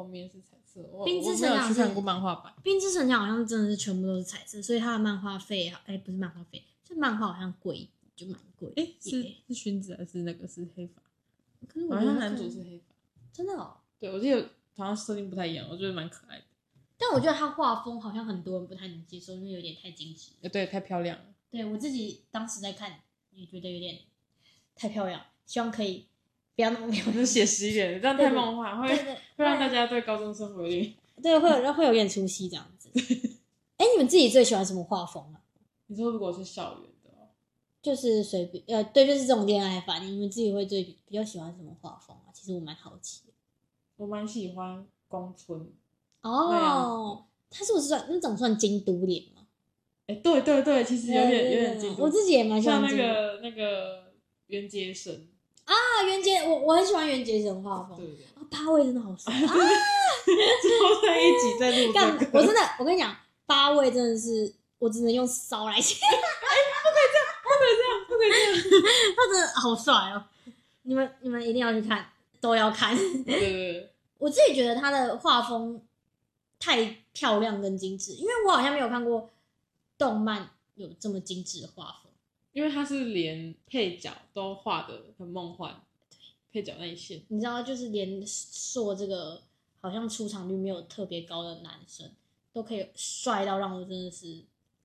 封面是彩色，我冰之没城墙有去看过漫画版。 冰之城墙好像真的是全部都是彩色，所以它的漫画费，不是漫画费，就漫画好像贵，就蛮贵。 是薰子还是那个是黑发？ 可是我好像男主是黑发， 真的哦。 对，我记得好像设定不太一样，我觉得蛮可爱的。 但我觉得他画风好像很多人不太能接受，因为有点太精致。 对，太漂亮了。 对我自己当时在看，也觉得有点太漂亮，希望可以不要那么漂亮， 就是写实一点，这样太梦幻，会让大家对高中生活有点对会有点出戏这样子。你们自己最喜欢什么画风啊？ 你说如果是校园的哦， 就是随便对，就是这种恋爱番，你们自己会比较喜欢什么画风啊？其实我蛮好奇的。 我蛮喜欢宫村哦，他是不是那种算京都脸吗？ 对，其实有点京都， 我自己也蛮喜欢像那个原节神啊，原节我很喜欢原节神画风， 对八位真的好帅啊！ 之后在一起再录这个， 我跟你讲，八位真的是我只能用骚来形容， 不可以这样， 他真的好帅哦！你们一定要去看，都要看。 对， 我自己觉得他的画风太漂亮跟精致，因为我好像没有看过动漫有这么精致的画风， 因为他是连配角都画的很梦幻，配角那一线， 你知道，就是连硕这个好像出场率没有特别高的男生，都可以帅到让我真的是。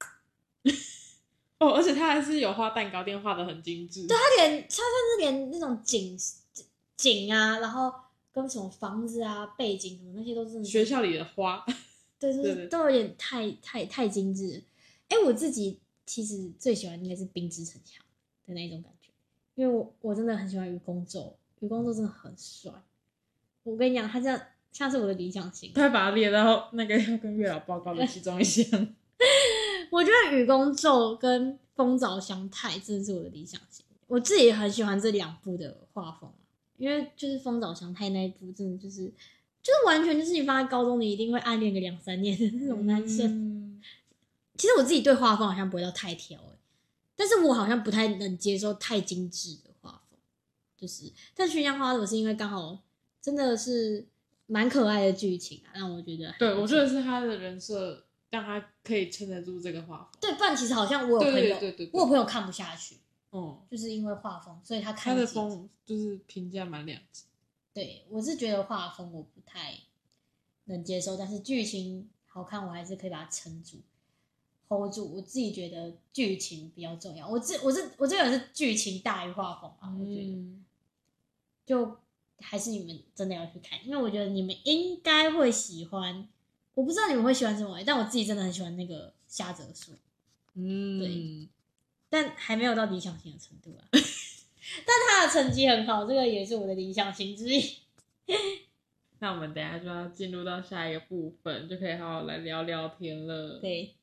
而且他还是有画蛋糕店，画的很精致。 对，他甚至连那种景啊，然后跟什么房子啊、背景什么那些都是学校里的花， 对，就是都有点太精致了。我自己其实最喜欢应该是冰之城墙的那种感觉，因为我真的很喜欢愚公宙，愚公宙真的很帅。我跟你讲，他这样像是我的理想型， 他会把它列到那个要跟月老报告的其中一项。 我觉得愚公宙跟丰沼香太真的是我的理想型，我自己也很喜欢这两部的画风，因为就是丰沼香太那一部真的就是完全就是你放在高中你一定会暗恋个2-3年的那种男生。其实我自己对画风好像不会到太挑但是我好像不太能接受太精致的画风，但《群像花朵》是因为刚好真的是蛮可爱的剧情让我觉得对，我觉得是他的人设让他可以撑得住这个画风。 对，不然其实好像我有朋友，我有朋友看不下去，就是因为画风，所以他看的风就是评价蛮两极。 对，我是觉得画风我不太能接受，但是剧情好看，我还是可以把它撑住 ，hold 住。我自己觉得剧情比较重要，我这个人是剧情大于画风我觉得就还是你们真的要去看，因为我觉得你们应该会喜欢。我不知道你们会喜欢什么但我自己真的很喜欢那个夏泽树。对，但还没有到理想型的程度但他的成绩很好，这个也是我的理想型之一。 那我们等一下就要进入到下一个部分，就可以好好来聊聊天了。 对。